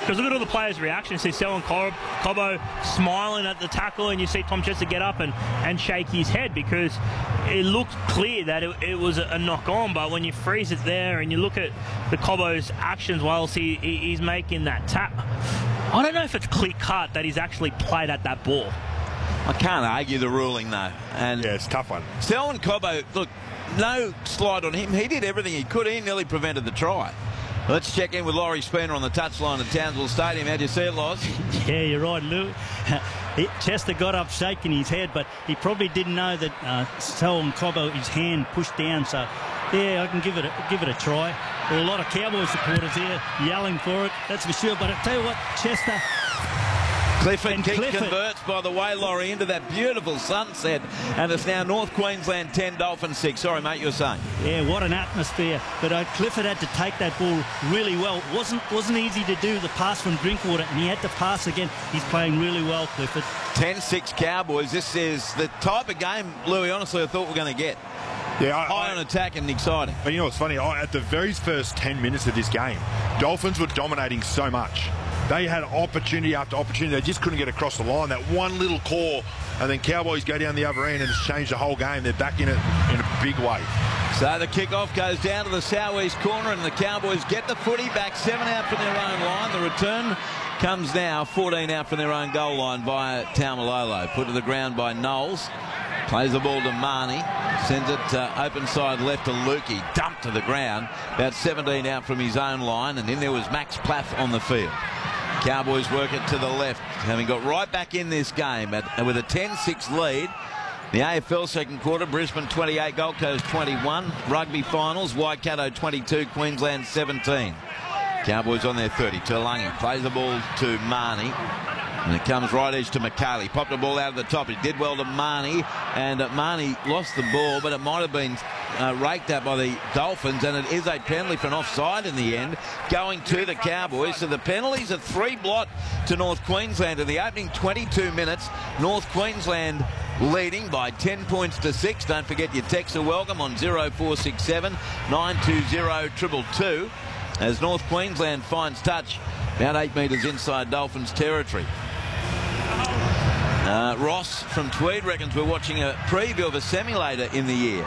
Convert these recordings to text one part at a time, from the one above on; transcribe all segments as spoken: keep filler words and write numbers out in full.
Because look at all the players' reactions. You see Selwyn Cobbo smiling at the tackle, and you see Tom Chester get up and, and shake his head because it looked clear that it, it was a, a knock-on. But when you freeze it there and you look at the Cobbo's actions whilst he, he, he's making that tap, I don't know if it's clear-cut that he's actually played at that ball. I can't argue the ruling, though. And yeah, it's a tough one. Selwyn Cobbo, look, no slide on him. He did everything he could. He nearly prevented the try. Let's check in with Laurie Spooner on the touchline at Townsville Stadium. How'd you see it, Loz? Yeah, you're right, Lou. He, Chester got up shaking his head, but he probably didn't know that uh, Selwyn Cobbo, his hand pushed down. So, yeah, I can give it a, give it a try. There were a lot of Cowboy supporters here yelling for it, that's for sure. But I tell you what, Chester... Clifford King Clifford. converts, by the way, Laurie, into that beautiful sunset. And it's now North Queensland ten, Dolphins six. Sorry, mate, you were saying. Yeah, what an atmosphere. But uh, Clifford had to take that ball really well. It wasn't, wasn't easy to do the pass from Drinkwater, and he had to pass again. He's playing really well, Clifford. ten six Cowboys. This is the type of game, Louis, honestly, I thought we were going to get. Yeah, I, High I, on attack and exciting. But you know what's funny? I, at the very first ten minutes of this game, Dolphins were dominating so much. They had opportunity after opportunity. They just couldn't get across the line. That one little claw, and then Cowboys go down the other end and it's changed the whole game. They're back in it in a big way. So the kickoff goes down to the southeast corner, and the Cowboys get the footy back. Seven out from their own line. The return comes now fourteen out from their own goal line by Taumalolo. Put to the ground by Knowles. Plays the ball to Marnie. Sends it uh, open side left to Lukey. Dumped to the ground. About seventeen out from his own line. And then there was Max Plath on the field. Cowboys work it to the left, having got right back in this game at, with a ten six lead. The A F L second quarter, Brisbane twenty-eight, Gold Coast twenty-one. Rugby finals, Waikato twenty-two, Queensland seventeen. Cowboys on their thirty. Tulangi plays the ball to Marnie. And it comes right edge to McKaylee. Popped the ball out of the top. He did well to Marnie. And uh, Marnie lost the ball, but it might have been uh, raked up by the Dolphins. And it is a penalty for an offside in the end, going to the Cowboys. So the penalties are three blot to North Queensland in the opening twenty-two minutes. North Queensland leading by ten points to six. Don't forget your texts are welcome on zero four six seven, nine two zero, two two two. As North Queensland finds touch about eight metres inside Dolphins territory. Uh, Ross from Tweed reckons we're watching a preview of a simulator in the year.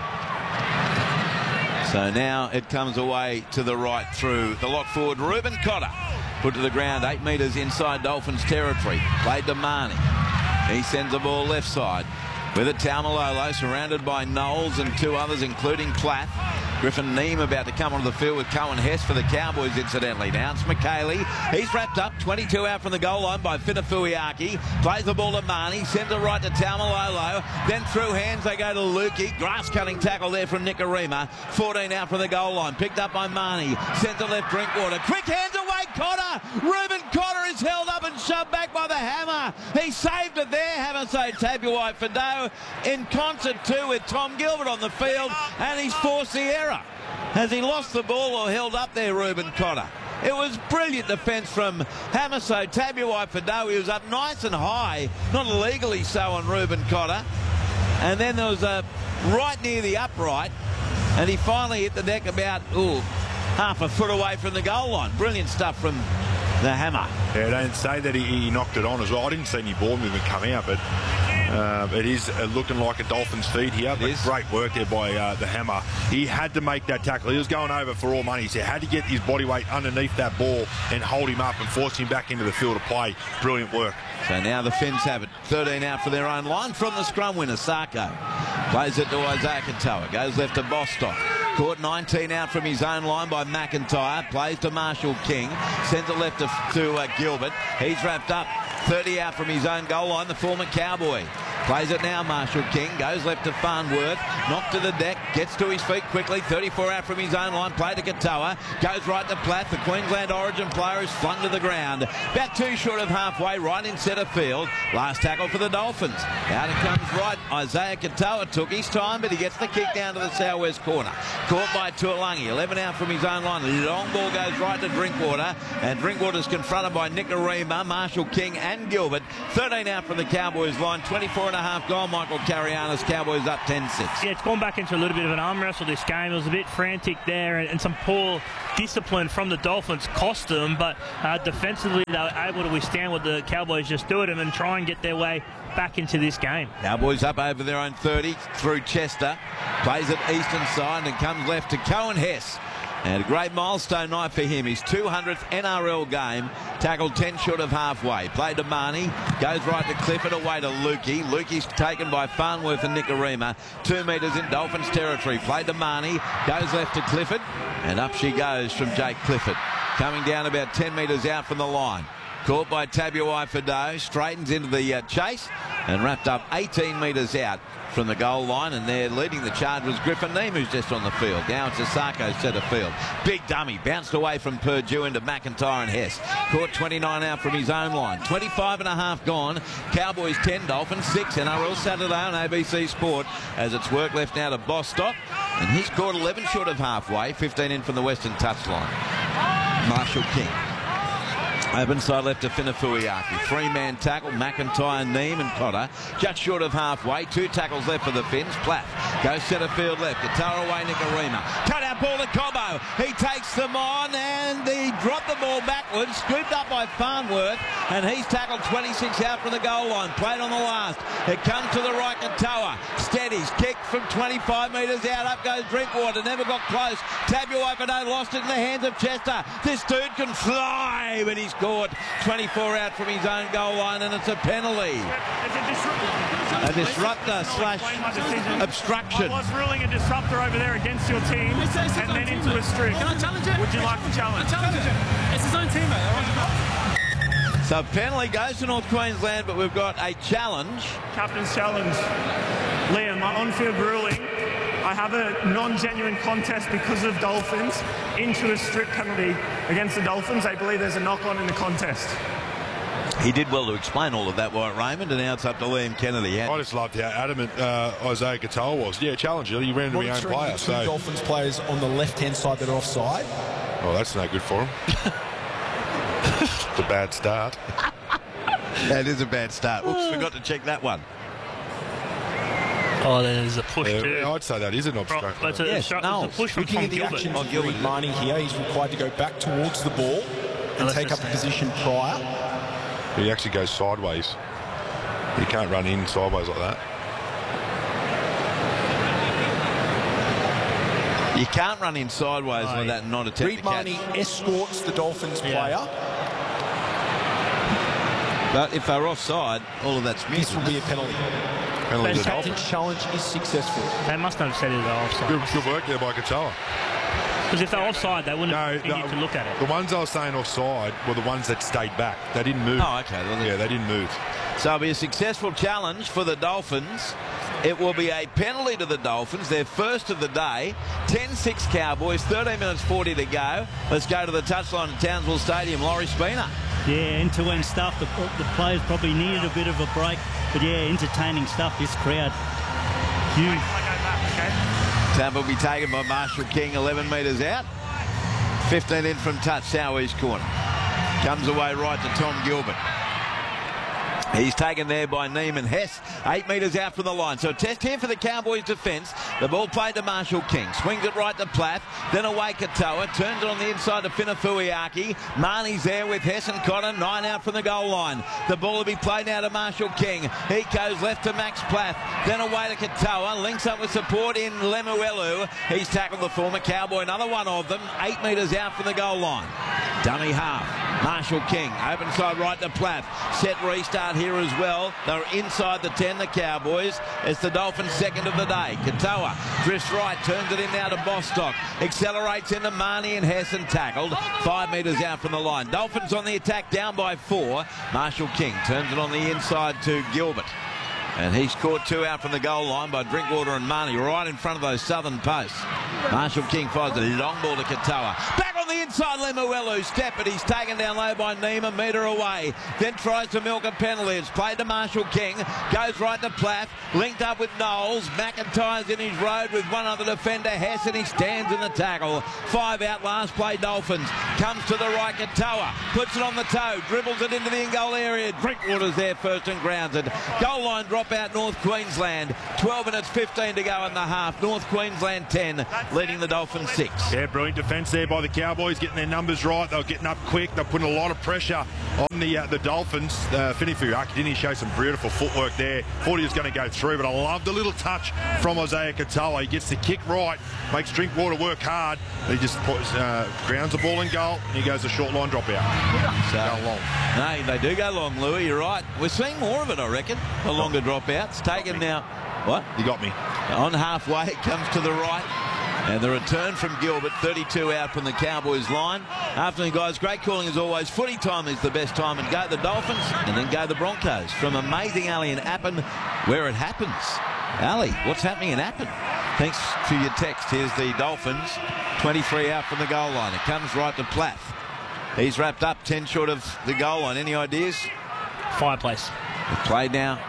So now it comes away to the right through the lock forward. Reuben Cotter put to the ground eight metres inside Dolphins territory. Played to Marnie. He sends the ball left side with a Taumalolo surrounded by Knowles and two others including Plath. Griffin Neem about to come onto the field with Cohen Hess for the Cowboys, incidentally. Now it's McKaylee. He's wrapped up. twenty-two out from the goal line by Finafuiaki. Plays the ball to Marnie. Sends it right to Taumalolo. Then through hands they go to Lukey. Grass-cutting tackle there from Nicarima. fourteen out from the goal line. Picked up by Marnie. Sends it left Drinkwater. Quick hands away, Cotter. Reuben Cotter is held up and shoved back by the hammer. He saved it there, Hamiso Tabuai-Fidow, in concert too with Tom Gilbert on the field, and he's forced the error. Has he lost the ball or held up there, Reuben Cotter? It was brilliant defence from Hamiso Tabuai-Fidow. He was up nice and high, not illegally so on Reuben Cotter. And then there was a right near the upright, and he finally hit the deck about ooh, half a foot away from the goal line. Brilliant stuff from the hammer. Yeah, don't say that he, he knocked it on as well. I didn't see any ball movement come out, but uh, it is uh, looking like a Dolphins feed here. But great work there by uh, the hammer. He had to make that tackle. He was going over for all money. So he had to get his body weight underneath that ball and hold him up and force him back into the field of play. Brilliant work. So now the Finns have it. thirteen out for their own line from the scrum winner, Sarko. Plays it to Isaiah Katoa. Goes left to Bostock. Caught nineteen out from his own line by McIntyre. Plays to Marshall King. Sends it left to, to uh, Gilbert. He's wrapped up. thirty out from his own goal line, the former Cowboy. Plays it now, Marshall King. Goes left to Farnworth. Knocked to the deck. Gets to his feet quickly. thirty-four out from his own line. Play to Katoa. Goes right to Plath. The Queensland Origin player is flung to the ground. About two short of halfway, right in centre field. Last tackle for the Dolphins. Out it comes right. Isaiah Katoa took his time, but he gets the kick down to the southwest corner. Caught by Tuolangi. eleven out from his own line. Long ball goes right to Drinkwater. And Drinkwater's confronted by Nicarima, Marshall King and Gilbert. thirteen out from the Cowboys line. twenty-four and a a half gone, Michael Carianis. Cowboys up ten six. Yeah, it's gone back into a little bit of an arm wrestle this game. It was a bit frantic there, and, and some poor discipline from the Dolphins cost them, but uh, defensively they were able to withstand what the Cowboys just do at them and try and get their way back into this game. Cowboys up over their own thirty through Chester. Plays it eastern side and comes left to Cohen Hess. And a great milestone night for him. His two hundredth N R L game. Tackled ten short of halfway. Played to Marnie. Goes right to Clifford, away to Lukey. Lukey's taken by Farnworth and Nicarima. Two metres in Dolphins territory. Played to Marnie. Goes left to Clifford. And up she goes from Jake Clifford. Coming down about ten metres out from the line. Caught by Tabuai Fado. Straightens into the uh, chase. And wrapped up eighteen metres out from the goal line, and there leading the charge was Griffin Neame, who's just on the field. Now it's Asako centre field. Big dummy, bounced away from Purdue into McIntyre and Hess. Caught twenty-nine out from his own line. twenty-five and a half gone. Cowboys ten, Dolphins six. N R L Saturday on A B C Sport as it's work left now to Bostock. And he's caught eleven short of halfway, fifteen in from the western touchline. Marshall King. Open side left to Finafuiaki. Three-man tackle, McIntyre, Neame and Cotter. Just short of halfway. Two tackles left for the Finns. Platt goes centre field left. Guitar away, Nicarima. Cut out ball to Cobbo. He takes them on and he dropped the ball backwards. Scooped up by Farnworth. And he's tackled twenty-six out from the goal line. Played on the last. It comes to the right, Katoa. Steadies. Kick from twenty-five metres out. Up goes Drinkwater. Never got close. Tabuai Fado lost it in the hands of Chester. This dude can fly, but he's scored twenty-four out from his own goal line, and it's a penalty. A disruptor slash obstruction. I was ruling a disruptor over there against your team and then into a string. Can I challenge it? Would you like to challenge? I challenge it. It's his own teammate. So penalty goes to North Queensland, but we've got a challenge. Captain's challenge. Liam, my on-field ruling. I have a non-genuine contest because of Dolphins into a strict penalty against the Dolphins. They believe there's a knock-on in the contest. He did well to explain all of that, Wyatt Raymond, and now it's up to Liam Kennedy. I just loved how adamant uh, Isaiah Katoa was. Yeah, challenge it. He ran into his own player. Two So. Dolphins players on the left-hand side that are offside. Oh, that's no good for him. It's a bad start. That is a bad start. Oops, forgot to check that one. Oh, there's a push Yeah, too. I'd say that is an obstruction. But it's a, Yes, it's no. a push from Looking Tom at the Gilbert. actions Oh, of Gilbert. Reed Marnie here, he's required to go back towards the ball and Unless take up a it's- position prior. He actually goes sideways. You can't run in sideways like that. You can't run in sideways Aye. like that and not attempt Reed to catch. Marnie escorts the Dolphins Yeah. player. But if they're offside, all of that's This missed. will be a penalty. Penalty to Fantastic. Dolphins. Captain's challenge is successful. They must not have said it was offside. Good, good work there by Katoa. Because if they're offside, they wouldn't No, have continued no, to look at it. the ones I was saying offside were the ones that stayed back. They didn't move. Oh, okay. Well, Yeah, they didn't move. So it'll be a successful challenge for the Dolphins. It will be a penalty to the Dolphins, their first of the day. ten six Cowboys, thirteen minutes forty to go. Let's go to the touchline at Townsville Stadium. Laurie Spina. Yeah, end-to-end stuff. The, the players probably needed a bit of a break. But, yeah, entertaining stuff. This crowd, huge. I go back, okay? Tap will be taken by Marshall King, eleven metres out. fifteen in from touch, south-east corner. Comes away right to Tom Gilbert. He's taken there by Neiman Hess, eight metres out from the line. So a test here for the Cowboys defence. The ball played to Marshall King. Swings it right to Plath. Then away Katoa. Turns it on the inside to Finafuiaki. Marnie's there with Hess and Cotton. Nine out from the goal line. The ball will be played now to Marshall King. He goes left to Max Plath. Then away to Katoa. Links up with support in Lemuelu. He's tackled the former Cowboy. Another one of them. Eight metres out from the goal line. Dummy half. Marshall King. Open side right to Plath. Set restart here as well. They're inside the ten, the Cowboys. It's the Dolphins' second of the day. Katoa drifts right, turns it in now to Bostock. Accelerates into Marnie and Hess and tackled. Five metres out from the line. Dolphins on the attack, down by four. Marshall King turns it on the inside to Gilbert. And he's caught two out from the goal line by Drinkwater and Marnie, right in front of those southern posts. Marshall King fires a long ball to Katoa. Back on the inside, Lemuelu step, but he's taken down low by Neiman, metre away. Then tries to milk a penalty. It's played to Marshall King. Goes right to Plath. Linked up with Knowles. McIntyre's in his road with one other defender, Hess, and he stands in the tackle. Five out, last play, Dolphins. Comes to the right, Katoa. Puts it on the toe. Dribbles it into the in-goal area. Drinkwater's there first and grounds it. Goal line drop out, North Queensland. twelve minutes fifteen to go in the half. North Queensland ten, leading the Dolphins six. Yeah, brilliant defence there by the Cowboys, getting their numbers right. They're getting up quick. They're putting a lot of pressure on the uh, the Dolphins. Uh, Fini Fuyaki, didn't he show some beautiful footwork there? Thought he was going to go through, but I love the little touch from Isaiah Katoa. He gets the kick right, makes Drinkwater work hard. He just puts, uh, grounds the ball in goal, and he goes a short line drop out. So, go long. No, they do go long, Louis. You're right. We're seeing more of it, I reckon. The longer dropouts. Taken now. What? You got me. On halfway, it comes to the right. And the return from Gilbert, thirty-two out from the Cowboys line. Afternoon, guys, great calling as always. Footy time is the best time. And go the Dolphins and then go the Broncos. From amazing Ali in Appin, where it happens. Ali, what's happening in Appin? Thanks for your text. Here's the Dolphins. twenty-three out from the goal line. It comes right to Plath. He's wrapped up ten short of the goal line. Any ideas? Fireplace. Played now.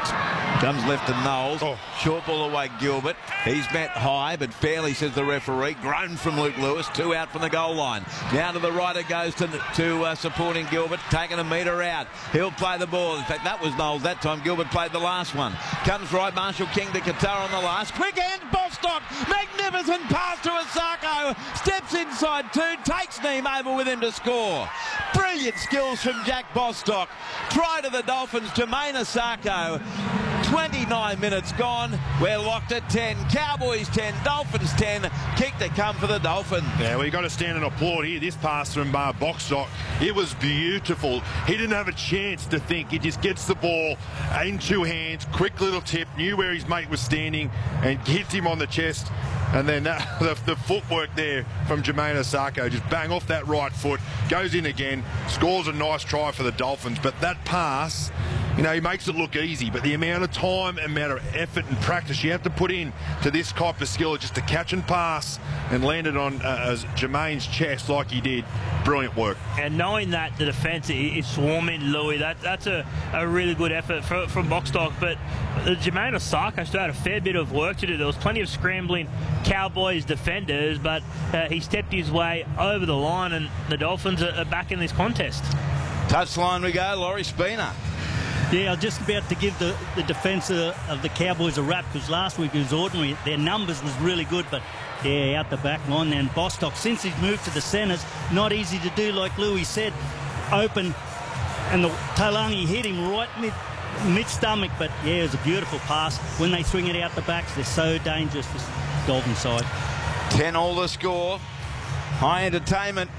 Comes left to Knowles. Oh. Short ball away, Gilbert. He's met high, but fairly, says the referee. Grown from Luke Lewis. Two out from the goal line. Now to the right it goes to, to uh, supporting Gilbert. Taking a metre out. He'll play the ball. In fact, that was Knowles that time. Gilbert played the last one. Comes right, Marshall King to Qatar on the last. Quick hand, Bostock. Magnificent pass to Asako. Steps inside two. Takes Neem over with him to score. Brilliant skills from Jack Bostock. Try to the Dolphins. Jermaine Asako. twenty-nine minutes gone. We're locked at ten. Cowboys ten, Dolphins ten. Kick to come for the Dolphins. Yeah, well, you got to stand and applaud here. This pass from uh, Bostock, it was beautiful. He didn't have a chance to think. He just gets the ball in two hands, quick little tip, knew where his mate was standing, and hits him on the chest. And then uh, the, the footwork there from Jermaine Asako, just bang off that right foot, goes in again, scores a nice try for the Dolphins. But that pass, you know, he makes it look easy, but the amount of time, amount of effort and practice you have to put in to this type of skill, just to catch and pass and land it on uh, Jermaine's chest like he did, brilliant work. And knowing that the defence is swarming Louis, that that's a, a really good effort for, from Bostock. But uh, Jermaine Asako still had a fair bit of work to do. There was plenty of scrambling Cowboys defenders, but uh, he stepped his way over the line, and the Dolphins are, are back in this contest. Touchline we go, Laurie Spina. Yeah, I was just about to give the, the defence of, of the Cowboys a rap, because last week it was ordinary. Their numbers was really good, but yeah, out the back line. And Bostock, since he's moved to the centres, not easy to do, like Louis said. Open, and the Talangi hit him right mid, mid-stomach, but yeah, it was a beautiful pass. When they swing it out the backs, they're so dangerous for Dolphin side. ten all the score. High entertainment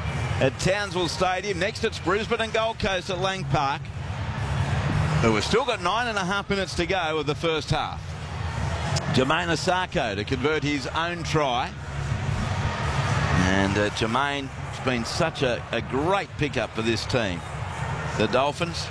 at Townsville Stadium. Next it's Brisbane and Gold Coast at Lang Park. But we've still got nine and a half minutes to go of the first half. Jermaine Asako to convert his own try. And uh, Jermaine has been such a, a great pickup for this team. The Dolphins.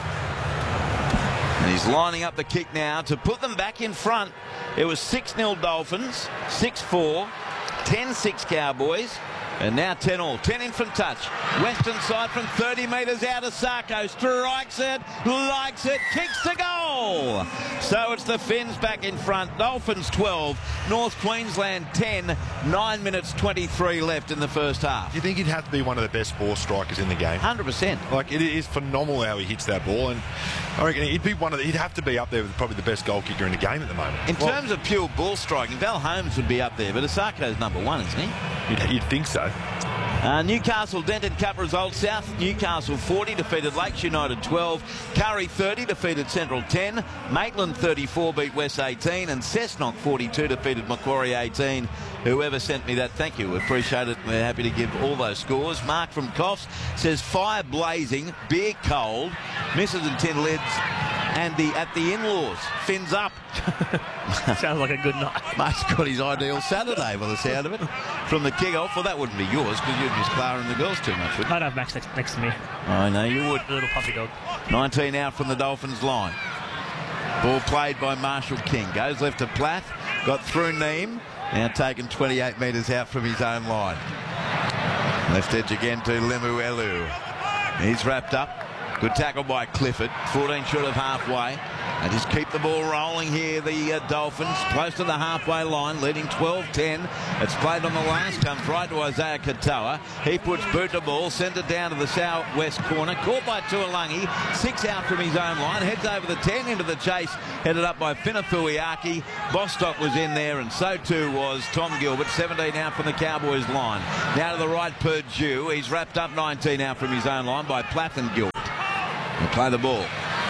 And he's lining up the kick now to put them back in front. It was six nil Dolphins, six four, ten six Cowboys. And now ten all. ten in from touch. Western side from thirty metres out. Asako strikes it, likes it, kicks to goal. So it's the Finns back in front. Dolphins twelve, North Queensland ten. nine minutes twenty-three left in the first half. You think he'd have to be one of the best ball strikers in the game? one hundred percent. Like, it is phenomenal how he hits that ball, and I reckon he'd be one of the, he'd have to be up there with probably the best goal kicker in the game at the moment. In well, terms of pure ball striking, Val Holmes would be up there, but Asako's number one, isn't he? You'd, you'd think so. Uh, Newcastle Denton Cup results. South Newcastle forty defeated Lakes United twelve. Curry thirty defeated Central ten. Maitland thirty-four beat West eighteen. And Cessnock forty-two defeated Macquarie eighteen. Whoever sent me that, thank you. Appreciate it. We're happy to give all those scores. Mark from Coffs says fire blazing, beer cold, misses and tin lids, and the at the in-laws. Fins up. Sounds like a good night. Mark's got his ideal Saturday by the sound of it. From the kick-off. Well, that wouldn't be yours because you'd miss Clara and the girls too much, would you? I'd have Max next, next to me. I know you would. The little puppy dog. nineteen out from the Dolphins line. Ball played by Marshall King. Goes left to Plath. Got through Neem. Now taken twenty-eight metres out from his own line. Left edge again to Lemuelu. He's wrapped up. Good tackle by Clifford. fourteen short of halfway. And just keep the ball rolling here, the uh, Dolphins. Close to the halfway line, leading twelve ten. It's played on the last comes right to Isaiah Katoa. He puts boot the ball, sends it down to the southwest corner. Caught by Tuolangi. Six out from his own line. Heads over the ten into the chase. Headed up by Finafuiaki. Bostock was in there, and so too was Tom Gilbert. seventeen out from the Cowboys line. Now to the right, Purdue. He's wrapped up nineteen out from his own line by Platt and Gilbert. They'll play the ball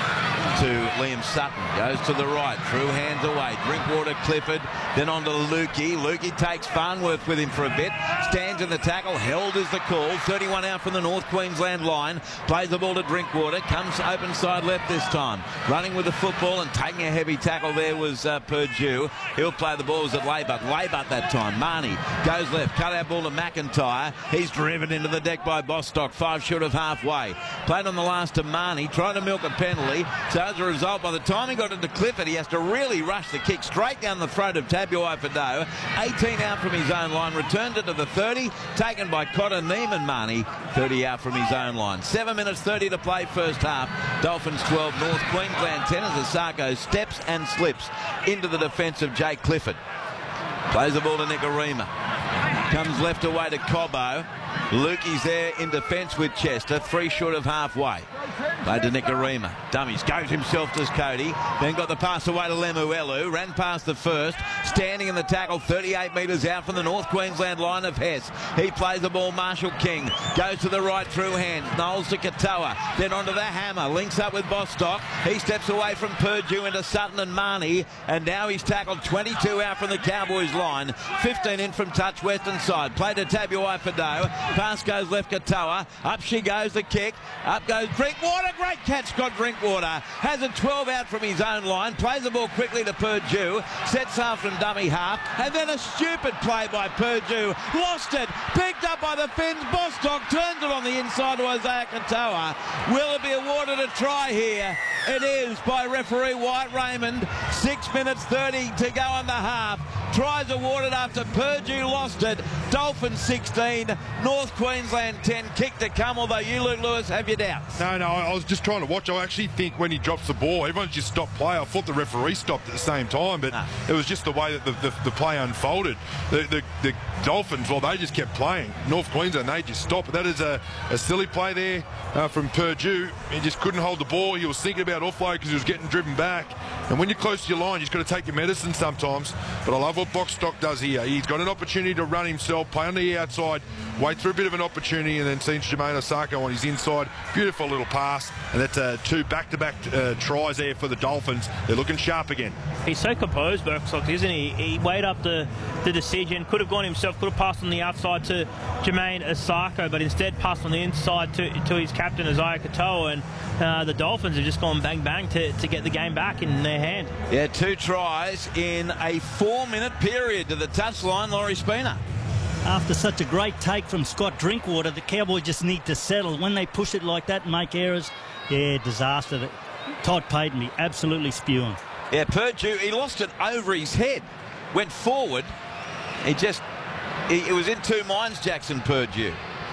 to Liam Sutton. Goes to the right. Through hands away. Drinkwater, Clifford. Then on to Lukey. Lukey takes Farnworth with him for a bit. Stands in the tackle. Held is the call. thirty-one out from the North Queensland line. Plays the ball to Drinkwater. Comes open side left this time. Running with the football and taking a heavy tackle there was uh, Purdue. He'll play the balls at Laybutt. Laybutt that time. Marnie goes left. Cut out ball to McIntyre. He's driven into the deck by Bostock. Five short of halfway. Played on the last to Marnie. Trying to milk a penalty. So as a result, by the time he got into Clifford, he has to really rush the kick straight down the throat of Tabuai-Fidow. eighteen out from his own line. Returned it to the thirty. Taken by Cotter Neiman Marnie. thirty out from his own line. seven minutes thirty to play first half. Dolphins twelve, North Queensland ten as Asako steps and slips into the defence of Jake Clifford. Plays the ball to Nicarima. Comes left away to Cobbo. Lukey's there in defence with Chester. Three short of halfway. Played to Nicarima. Dummies. Goes himself to Cody. Then got the pass away to Lemuelu. Ran past the first. Standing in the tackle. thirty-eight metres out from the North Queensland line of Hess. He plays the ball. Marshall King. Goes to the right through hands. Knowles to Katoa. Then onto the hammer. Links up with Bostock. He steps away from Purdue into Sutton and Marnie. And now he's tackled. twenty-two out from the Cowboys line. fifteen in from touch western side. Played to Tabuai-Fidow. Pass goes left Katoa. Up she goes, the kick. Up goes Drinkwater. Great catch, Scott Drinkwater. Has a twelve out from his own line. Plays the ball quickly to Purdue. Sets half from dummy half. And then a stupid play by Purdue. Lost it. Picked up by the Finns. Bostock turns it on the inside to Isaiah Katoa. Will it be awarded a try here? It is by referee White Raymond. Six minutes thirty to go in the half. Tries awarded after Purdue lost it. Dolphins sixteen, North Queensland ten. Kick to come, although you, Luke Lewis, have your doubts. No, no, I was just trying to watch. I actually think when he drops the ball, everyone's just stopped play. I thought the referee stopped at the same time, but no. It was just the way that the, the, the play unfolded. The, the, the Dolphins, well, they just kept playing. North Queensland, they just stopped. That is a, a silly play there uh, from Purdue. He just couldn't hold the ball. He was thinking about offload because he was getting driven back. And when you're close to your line, you've got to take your medicine sometimes. But I love what Bostock does here. He's got an opportunity to run himself, play on the outside, wait for a bit of an opportunity, and then sees Jermaine Asako on his inside. Beautiful little pass. And that's uh, two back-to-back uh, tries there for the Dolphins. They're looking sharp again. He's so composed, Bostock, isn't he? He weighed up the, the decision, could have gone himself, could have passed on the outside to Jermaine Asako, but instead passed on the inside to, to his captain, Isaiah Katoa, and uh, the Dolphins have just gone bang-bang to, to get the game back in their hand. Yeah, two tries in a four-minute period to the touchline, Laurie Spina. After such a great take from Scott Drinkwater, the Cowboys just need to settle. When they push it like that and make errors, yeah, disaster. Todd Payton be absolutely spewing. Yeah, Purdue, he lost it over his head. Went forward. He just, he, it was in two minds, Jackson Purdue.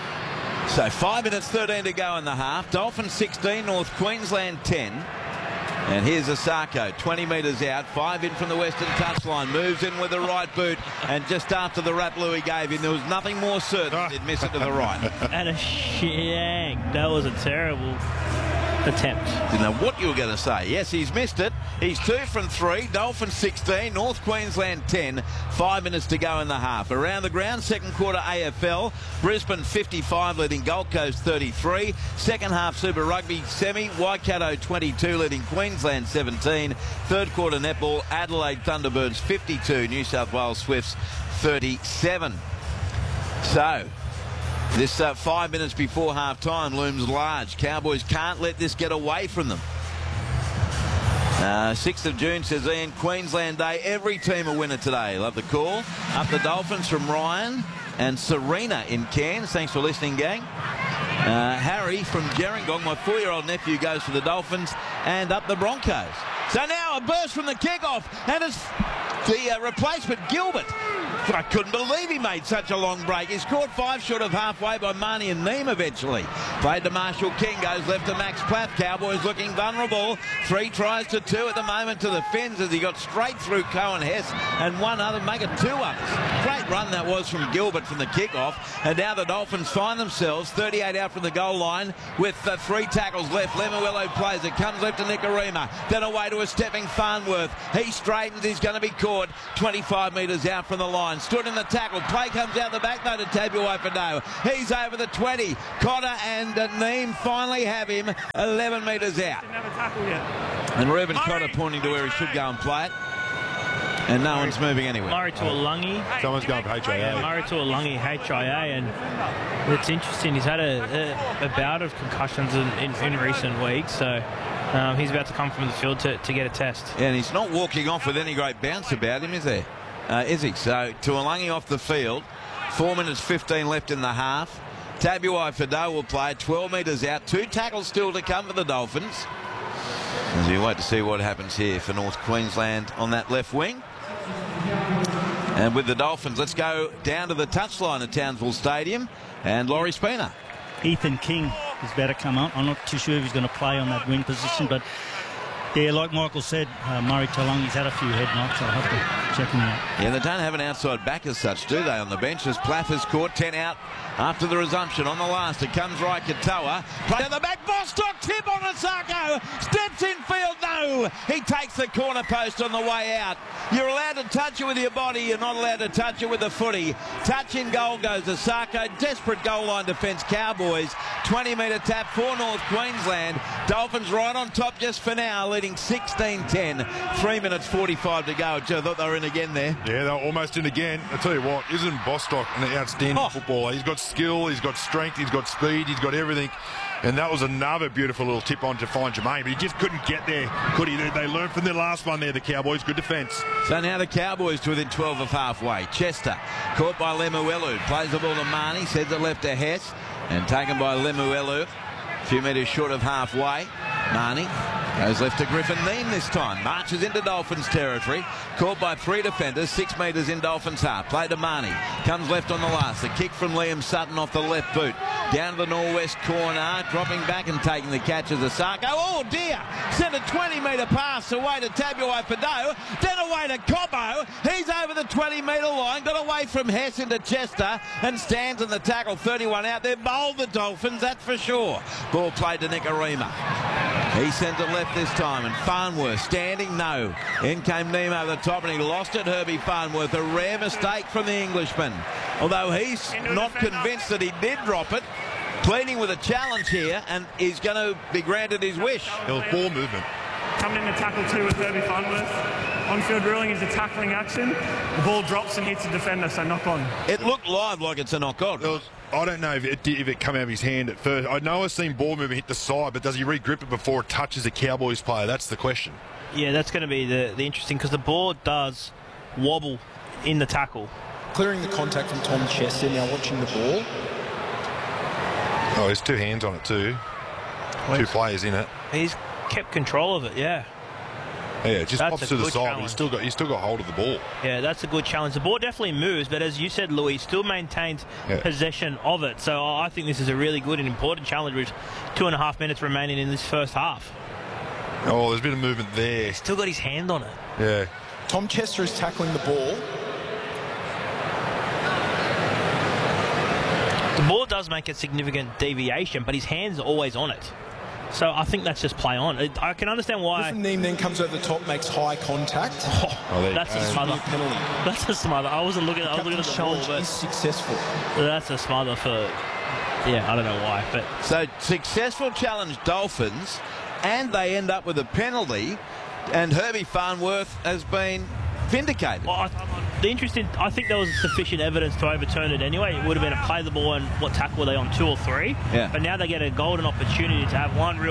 So five minutes thirteen to go in the half. Dolphins sixteen, North Queensland ten. And here's Asako, twenty metres out, five in from the western touchline, moves in with the right boot, and just after the rap Louis gave him, there was nothing more certain he'd miss it to the right. And a shank. That was a terrible attempt. Didn't know what you were going to say. Yes, he's missed it. He's two from three. Dolphins sixteen, North Queensland ten. Five minutes to go in the half. Around the ground, second quarter A F L. Brisbane fifty-five leading Gold Coast thirty-three. Second half Super Rugby semi. Waikato twenty-two leading Queensland seventeen. Third quarter netball. Adelaide Thunderbirds fifty-two. New South Wales Swifts thirty-seven. So this uh, five minutes before half-time looms large. Cowboys can't let this get away from them. Uh, sixth of June, says Ian, Queensland Day. Every team a winner today. Love the call. Up the Dolphins from Ryan and Serena in Cairns. Thanks for listening, gang. Uh, Harry from Gerringong, my four-year-old nephew, goes for the Dolphins. And up the Broncos. So now a burst from the kickoff. And it's the uh, replacement, Gilbert. I couldn't believe he made such a long break. He's caught five short of halfway by Marnie and Neem eventually. Played to Marshall King, goes left to Max Plath. Cowboys looking vulnerable. Three tries to two at the moment to the Finns as he got straight through Cohen Hess and one other, make it two others. Great run that was from Gilbert from the kickoff. And now the Dolphins find themselves thirty-eight out from the goal line with uh, three tackles left. Lemuelo plays it, comes left to Nicarima, then away to a stepping Farnworth. He straightens, he's going to be caught twenty-five metres out from the line. Stood in the tackle. Play comes out the back though to Tabuai-Fidow. He's over the twenty. Cotter and uh, Neem finally have him eleven metres out. Didn't have a tackle yet. And Reuben Cotter pointing to where he should go and play it. And no one's moving anywhere. Murray to a lungy. Someone's going for H I A. Yeah, Murray to a lungy, H I A, and it's interesting. He's had a, a, a bout of concussions in, in, in recent weeks, so um, he's about to come from the field to, to get a test. Yeah, and he's not walking off with any great bounce about him, is there? Uh, is he? So Tuolangi off the field. Four minutes fifteen left in the half. Tabuai-Fidow will play twelve metres out. Two tackles still to come for the Dolphins. As you wait to see what happens here for North Queensland on that left wing. And with the Dolphins, let's go down to the touchline at Townsville Stadium. And Laurie Spina. Ethan King is better come on. I'm not too sure if he's going to play on that wing position, but yeah, like Michael said, uh, Murray Taulungi's had a few head knocks. I'll have to check him out. Yeah, they don't have an outside back as such, do they, on the bench? As Plath has caught ten out after the resumption. On the last, it comes right Katoa. Play to the back, Bostock, tip on Asako. Steps in field, no. He takes the corner post on the way out. You're allowed to touch it with your body. You're not allowed to touch it with the footy. Touch in goal goes Asako. Desperate goal line defence, Cowboys. twenty metre tap for North Queensland. Dolphins right on top just for now, leading sixteen ten. Three minutes forty-five to go. Gee, I thought they were in again there. Yeah, they're almost in again. I tell you what, isn't Bostock an outstanding Oh. footballer? He's got skill, he's got strength, he's got speed, he's got everything. And that was another beautiful little tip on to find Jermaine, but he just couldn't get there, could he? They, they learned from their last one there, the Cowboys. Good defence. So now the Cowboys to within twelve of halfway. Chester caught by Lemuelu. Plays the ball to Marnie. Sends it left to Hess. And taken by Lemuelu. A few metres short of halfway. Marnie goes left to Griffin Neem this time. Marches into Dolphins territory. Caught by three defenders. Six metres in Dolphins half. Play to Marnie. Comes left on the last. A kick from Liam Sutton off the left boot. Down to the northwest corner. Dropping back and taking the catch as Asako. Oh dear! Sent a twenty metre pass away to Tabuai-Fidow. Then away to Cobbo. He's over the twenty metre line. Got away from Hess into Chester. And stands in the tackle. thirty-one out. They've bowled the Dolphins, that's for sure. Ball played to Nicarima. He sent it left this time, and Farnworth standing, no. In came Neem over the top, and he lost it, Herbie Farnworth. A rare mistake from the Englishman. Although he's not convinced that he did drop it. Pleading with a challenge here, and he's going to be granted his wish. It was ball movement. Coming in to tackle two with Herbie Farnworth. On-field ruling is a tackling action. The ball drops and hits the defender, so knock on. It looked live like it's a knock-on. It was, I don't know if it, if it come out of his hand at first. I know I've seen ball movement hit the side, but does he re-grip it before it touches a Cowboys player? That's the question. Yeah, that's going to be the, the interesting, because the ball does wobble in the tackle. Clearing the contact from Tom Chester, now watching the ball. Oh, there's two hands on it too. Two players in it. He's kept control of it, yeah. Yeah, it just That's pops a to the good side, but challenge. he's still got he's still got hold of the ball. Yeah, that's a good challenge. The ball definitely moves, but as you said, Louis, still maintains Yeah. possession of it. So I think this is a really good and important challenge with two and a half minutes remaining in this first half. Oh, there's a bit of movement there. Still got his hand on it. Yeah. Tom Chester is tackling the ball. The ball does make a significant deviation, but his hand's always on it. So I think that's just play on. It- I can understand why. Griffin Neem then comes over the top, makes high contact. Oh, Oh, there you that's go. a smother. Penalty. That's a smother. I wasn't looking. I was looking at Captain's the ball, challenge is but successful. that's a smother for. Yeah, I don't know why, but So successful challenge Dolphins, and they end up with a penalty, and Herbie Farnworth has been vindicated. well, I, the interesting. I think there was sufficient evidence to overturn it anyway. It would have been a play the ball and what tackle were they on, two or three? Yeah. But now they get a golden opportunity to have one real